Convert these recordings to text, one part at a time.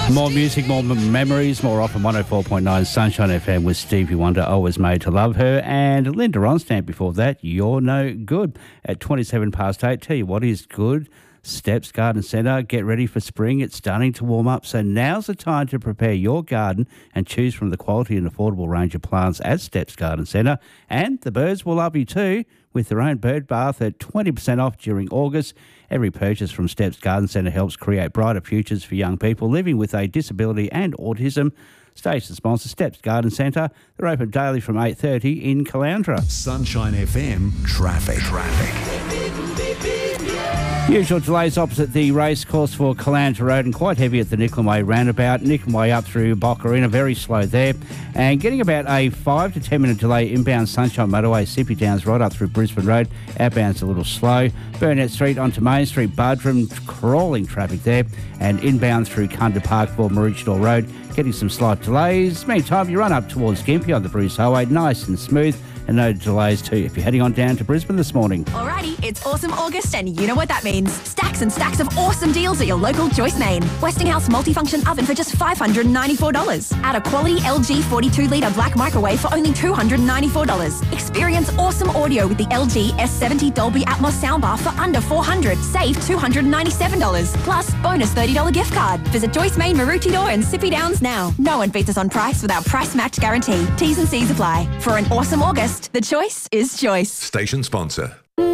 More music, more memories, more often 104.9 Sunshine FM with Stevie Wonder, Always Made to Love Her, and Linda Ronstadt before that, You're No Good. At 27 past 8, tell you what is good. Steps Garden Centre, get ready for spring. It's starting to warm up, so now's the time to prepare your garden and choose from the quality and affordable range of plants at Steps Garden Centre. And the birds will love you too, with their own bird bath at 20% off during August. Every purchase from Steps Garden Centre helps create brighter futures for young people living with a disability and autism. Station sponsor Steps Garden Centre. They're open daily from 8:30 in Caloundra. Sunshine FM traffic. Usual delays opposite the racecourse for Caloundra Road and quite heavy at the Nicklin Way roundabout. Nicklin Way up through Boccarina, very slow there. And getting about a 5 to 10 minute delay inbound Sunshine Motorway, Sippy Downs right up through Brisbane Road. Outbound's a little slow. Burnett Street onto Main Street, Buderim, crawling traffic there. And inbound through Kunda Park for Maroochydore Road, getting some slight delays. Meantime, you run up towards Gympie on the Bruce Highway, nice and smooth. And no delays too if you're heading on down to Brisbane this morning. Alrighty, it's Awesome August and you know what that means. Stacks and stacks of awesome deals at your local Joyce Main. Westinghouse multifunction oven for just $594. Add a quality LG 42-litre black microwave for only $294. Experience awesome audio with the LG S70 Dolby Atmos soundbar for under $400. Save $297. Plus, bonus $30 gift card. Visit Joyce Main, Maroochydore and Sippy Downs now. No one beats us on price with our price match guarantee. T's and C's apply. For an awesome August, the choice is Joyce. Station sponsor.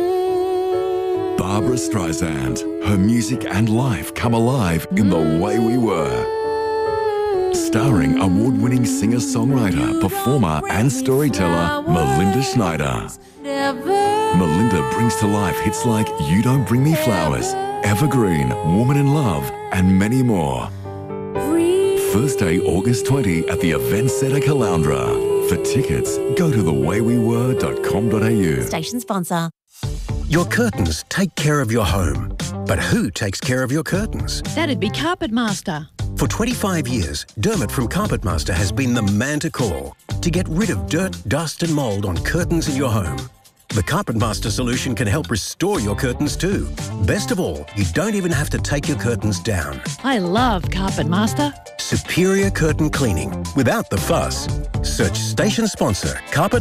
Barbara Streisand. Her music and life come alive in The Way We Were. Starring award-winning singer-songwriter, performer and storyteller Melinda Schneider. Melinda brings to life hits like You Don't Bring Me Flowers, Evergreen, Woman in Love and many more. Thursday, August 20 at the Event Centre Caloundra. For tickets, go to thewaywewere.com.au. Station sponsor. Your curtains take care of your home. But who takes care of your curtains? That'd be Carpet Master. For 25 years, Dermot from Carpet Master has been the man to call to get rid of dirt, dust and mould on curtains in your home. The Carpet Master solution can help restore your curtains too. Best of all, you don't even have to take your curtains down. I love Carpet Master. Superior curtain cleaning without the fuss. Search station sponsor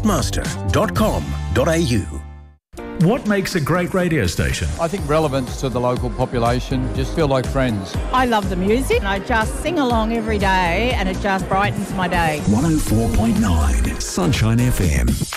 carpetmaster.com.au. What makes a great radio station? I think relevance to the local population, just feel like friends. I love the music and I just sing along every day and it just brightens my day. 104.9 Sunshine FM.